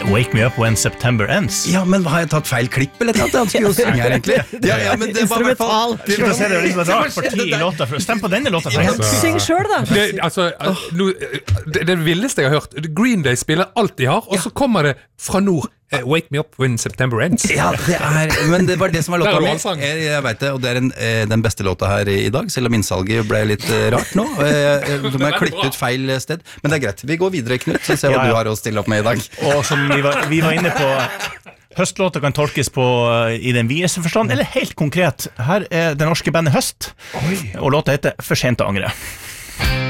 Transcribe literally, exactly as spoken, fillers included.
Wake Me Up When September Ends. Ja, men har jeg tatt feil klipp eller noe? Han skulle jo synge her egentlig. Ja, ja, men det var i hvert fall... Det var, det var liksom et rart parti i låta. Stem på denne låta. Syng selv da. Det, altså, no, det, det villeste jeg har hørt. Green Day spiller alt de har, og så kommer det fra nord. Uh, wake me up when September ends. Ja, det er, men det var det som var låta mi. allsang. Jeg, jeg vet det, og det er en, eh, den beste låta her i dag, selv om innsalget ble litt eh, rart nå. Eh, De har klippet ut feil sted, men det er greit. Vi går videre, Knut, så se hva Ja, ja. du har å stille opp med i dag. Og som vi var, vi var inne på, høstlåter kan tolkes på i den videste forstand, eller helt konkret. Her er det norske bandet Høst, og låta heter For sent å angre.